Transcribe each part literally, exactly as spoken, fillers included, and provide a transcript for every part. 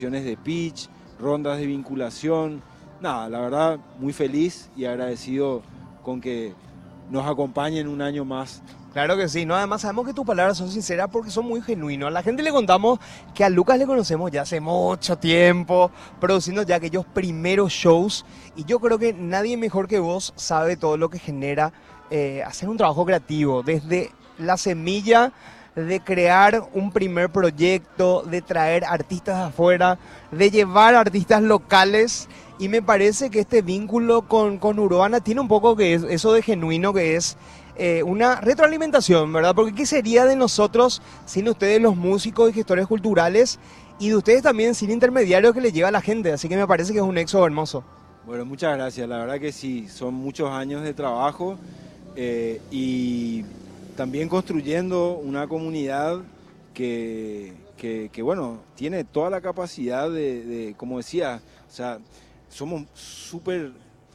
de pitch, rondas de vinculación. Nada, la verdad, muy feliz y agradecido con que nos acompañen un año más. Claro que sí, no, además sabemos que tus palabras son sinceras porque son muy genuinos. A la gente le contamos que a Lucas le conocemos ya hace mucho tiempo, produciendo ya aquellos primeros shows, y yo creo que nadie mejor que vos sabe todo lo que genera eh, hacer un trabajo creativo, desde la semilla de crear un primer proyecto, de traer artistas de afuera, de llevar artistas locales. Y me parece que este vínculo con, con Urbana tiene un poco que es, eso de genuino, que es eh, una retroalimentación, ¿verdad? Porque ¿qué sería de nosotros sin ustedes, los músicos y gestores culturales, y de ustedes también sin intermediarios que le lleva a la gente? Así que me parece que es un éxodo hermoso. Bueno, muchas gracias. La verdad que sí, son muchos años de trabajo eh, y también construyendo una comunidad que, que, que, bueno, tiene toda la capacidad de, de como decía, o sea, somos súper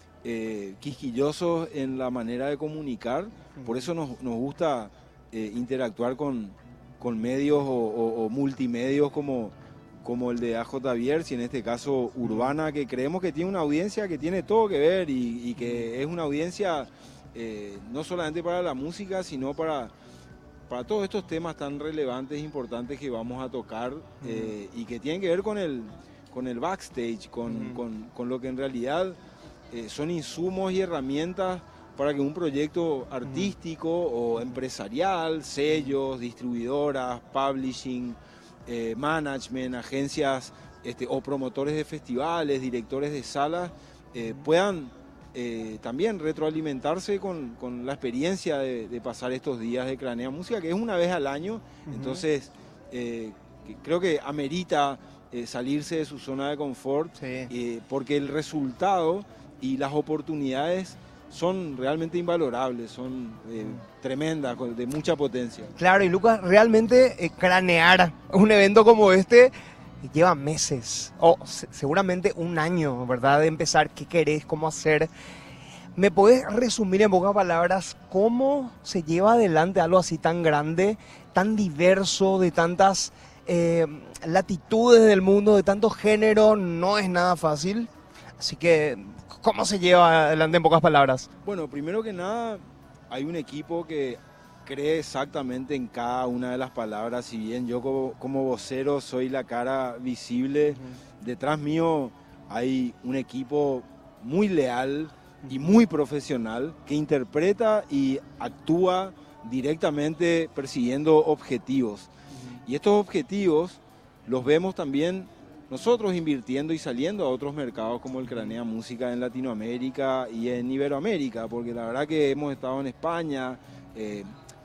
eh, quisquillosos en la manera de comunicar, por eso nos, nos gusta eh, interactuar con, con medios o, o, o multimedios como, como el de A J Viers y en este caso Urbana, que creemos que tiene una audiencia que tiene todo que ver y, y que es una audiencia eh, no solamente para la música, sino para, para todos estos temas tan relevantes e importantes que vamos a tocar eh, y que tienen que ver con el, con el backstage, con, con, con lo que en realidad eh, son insumos y herramientas para que un proyecto artístico o empresarial, sellos, distribuidoras, publishing, eh, management, agencias este, o promotores de festivales, directores de salas, eh, puedan eh, también retroalimentarse con, con la experiencia de, de pasar estos días de Cranea Música, que es una vez al año, uh-huh. Entonces eh, que creo que amerita eh, salirse de su zona de confort, sí. eh, porque el resultado y las oportunidades son realmente invalorables, son eh, tremendas, de mucha potencia. Claro, y Lucas, realmente eh, cranear un evento como este lleva meses, o se, seguramente un año, ¿verdad? De empezar, qué querés, cómo hacer. ¿Me podés resumir en pocas palabras cómo se lleva adelante algo así tan grande, tan diverso, de tantas eh, latitudes del mundo, de tantos géneros? No es nada fácil, así que ¿cómo se lleva adelante en pocas palabras? Bueno, primero que nada, hay un equipo que cree exactamente en cada una de las palabras. Si bien yo como, como vocero soy la cara visible, uh-huh. Detrás mío hay un equipo muy leal y muy profesional que interpreta y actúa directamente persiguiendo objetivos. Uh-huh. Y estos objetivos los vemos también nosotros invirtiendo y saliendo a otros mercados como el Cranea Música en Latinoamérica y en Iberoamérica, porque la verdad que hemos estado en España eh,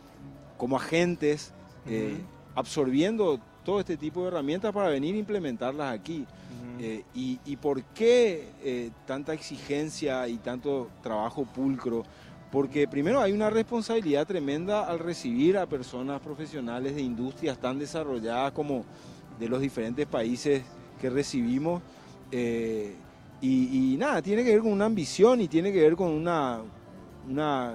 como agentes eh, uh-huh. absorbiendo todo este tipo de herramientas para venir a implementarlas aquí. Uh-huh. eh, y, y por qué eh, tanta exigencia y tanto trabajo pulcro? Porque primero hay una responsabilidad tremenda al recibir a personas profesionales de industrias tan desarrolladas como de los diferentes países que recibimos eh, y, y nada, tiene que ver con una ambición y tiene que ver con una, una,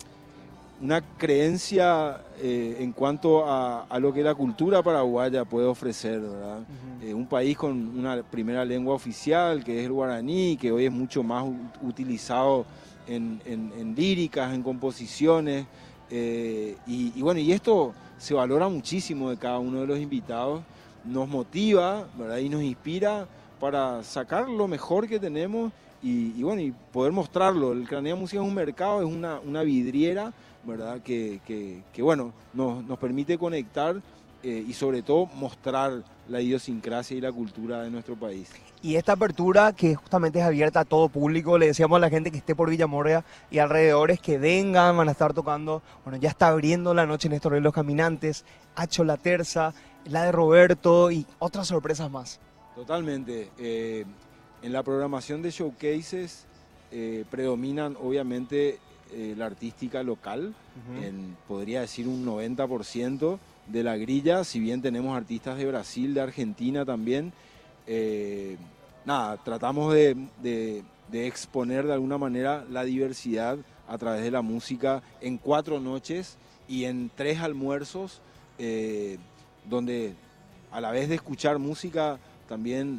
una creencia eh, en cuanto a, a lo que la cultura paraguaya puede ofrecer, ¿verdad? Uh-huh. Eh, un país con una primera lengua oficial que es el guaraní, que hoy es mucho más utilizado en, en, en líricas, en composiciones eh, y, y bueno, y esto se valora muchísimo de cada uno de los invitados. Nos motiva, ¿verdad? Y nos inspira para sacar lo mejor que tenemos y, y bueno, y poder mostrarlo. El Cranea Música es un mercado, es una, una vidriera, ¿verdad? Que, que, que bueno, nos, nos permite conectar eh, y sobre todo mostrar la idiosincrasia y la cultura de nuestro país. Y esta apertura que justamente es abierta a todo público, le decíamos a la gente que esté por Villamorria y alrededores que vengan, van a estar tocando, bueno, ya está abriendo la noche Néstor de los Caminantes, Hacho La Terza, la de Roberto y otras sorpresas más. Totalmente. Eh, en la programación de showcases eh, predominan obviamente eh, la artística local, uh-huh. en, podría decir un noventa por ciento de la grilla, si bien tenemos artistas de Brasil, de Argentina también. Eh, nada, tratamos de, de, de exponer de alguna manera la diversidad a través de la música en cuatro noches y en tres almuerzos, eh, donde a la vez de escuchar música también